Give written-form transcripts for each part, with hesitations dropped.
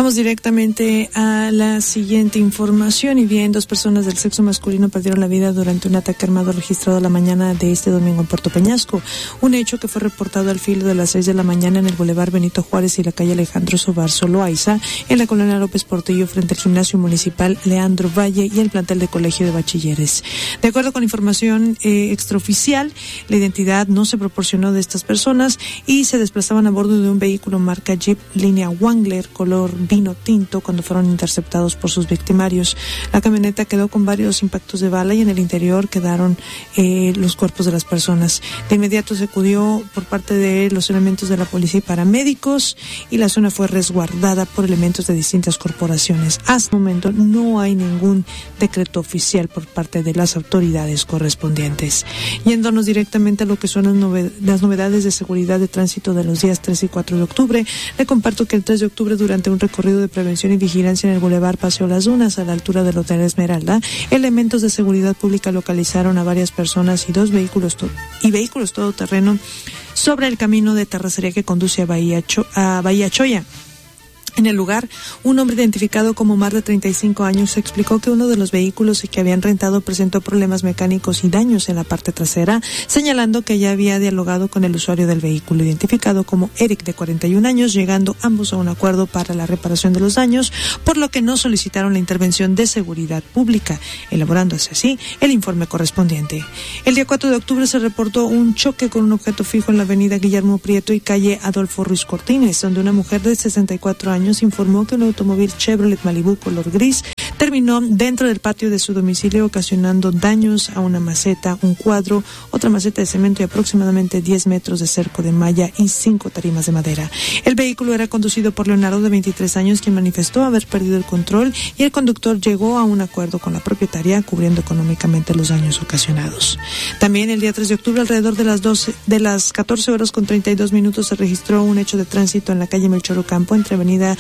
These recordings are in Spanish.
Vamos directamente a la siguiente información. Y bien, 2 personas del sexo masculino perdieron la vida durante un ataque armado registrado la mañana de este domingo en Puerto Peñasco. Un hecho que fue reportado al filo de las 6 de la mañana en el Boulevard Benito Juárez y la calle Alejandro Sobarzo Loaiza, en la colonia López Portillo, frente al gimnasio municipal Leandro Valle y el plantel de colegio de bachilleres. De acuerdo con información extraoficial, la identidad no se proporcionó de estas personas y se desplazaban a bordo de un vehículo marca Jeep línea Wrangler color vino tinto cuando fueron interceptados por sus victimarios. La camioneta quedó con varios impactos de bala y en el interior quedaron los cuerpos de las personas. De inmediato se acudió por parte de los elementos de la policía y paramédicos y la zona fue resguardada por elementos de distintas corporaciones. Hasta el momento no hay ningún decreto oficial por parte de las autoridades correspondientes. Yéndonos directamente a lo que son las novedades de seguridad de tránsito de los días 3 y 4 de octubre, le comparto que el 3 de octubre, durante un recorrido de prevención y vigilancia en el Boulevard Paseo Las Dunas, a la altura del Hotel Esmeralda, elementos de seguridad pública localizaron a varias personas y 2 vehículos todoterreno sobre el camino de terracería que conduce a Bahía Choya. En el lugar, un hombre identificado como Omar de 35 años explicó que uno de los vehículos que habían rentado presentó problemas mecánicos y daños en la parte trasera, señalando que ya había dialogado con el usuario del vehículo, identificado como Eric, de 41 años, llegando ambos a un acuerdo para la reparación de los daños, por lo que no solicitaron la intervención de seguridad pública, elaborándose así el informe correspondiente. El día 4 de octubre se reportó un choque con un objeto fijo en la avenida Guillermo Prieto y calle Adolfo Ruiz Cortines, donde una mujer de 64 años informó que un automóvil Chevrolet Malibu color gris terminó dentro del patio de su domicilio, ocasionando daños a una maceta, un cuadro, otra maceta de cemento y aproximadamente 10 metros de cerco de malla y 5 tarimas de madera. El vehículo era conducido por Leonardo, de 23 años, quien manifestó haber perdido el control, y el conductor llegó a un acuerdo con la propietaria, cubriendo económicamente los daños ocasionados. También el día 3 de octubre, alrededor de las 14 horas con 32 minutos, se registró un hecho de tránsito en la calle Melchor Ocampo, entre avenida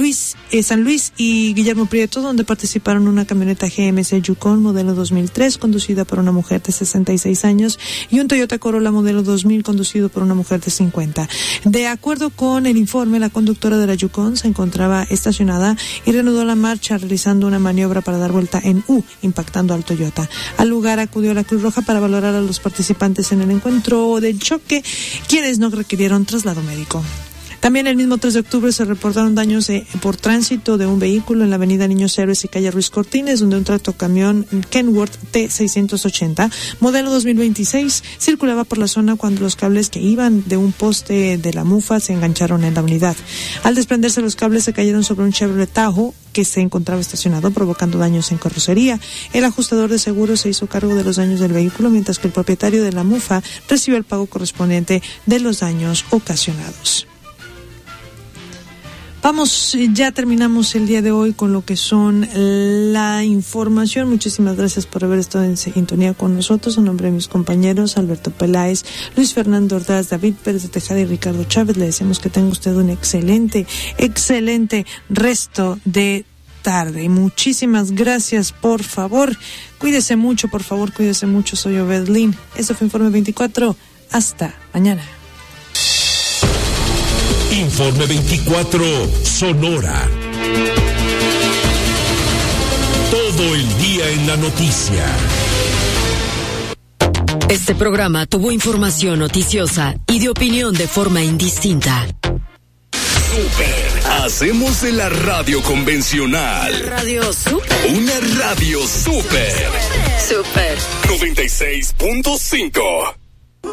San Luis y Guillermo Prieto, donde participaron una camioneta GMC Yukon modelo 2003 conducida por una mujer de 66 años y un Toyota Corolla modelo 2000 conducido por una mujer de 50. De acuerdo con el informe, la conductora de la Yukon se encontraba estacionada y reanudó la marcha realizando una maniobra para dar vuelta en U, impactando al Toyota. Al lugar acudió la Cruz Roja para valorar a los participantes en el encuentro del choque, quienes no requirieron traslado médico. También el mismo 3 de octubre se reportaron daños por tránsito de un vehículo en la avenida Niños Héroes y calle Ruiz Cortines, donde un tractocamión Kenworth T680, modelo 2026, circulaba por la zona cuando los cables que iban de un poste de la mufa se engancharon en la unidad. Al desprenderse los cables, se cayeron sobre un Chevrolet Tahoe que se encontraba estacionado, provocando daños en carrocería. El ajustador de seguros se hizo cargo de los daños del vehículo, mientras que el propietario de la mufa recibió el pago correspondiente de los daños ocasionados. Vamos, ya terminamos el día de hoy con lo que son la información. Muchísimas gracias por haber estado en sintonía con nosotros. En nombre de mis compañeros Alberto Peláez, Luis Fernando Ordaz, David Pérez de Tejada y Ricardo Chávez, le deseamos que tenga usted un excelente resto de tarde. Y muchísimas gracias, por favor. Cuídese mucho, por favor, cuídese mucho. Soy Obed Lin. Esto fue Informe 24. Hasta mañana. Informe 24 Sonora. Todo el día en la noticia. Este programa tuvo información noticiosa y de opinión de forma indistinta. Super. Hacemos de la radio convencional. Radio Super. Una radio super. 96.5.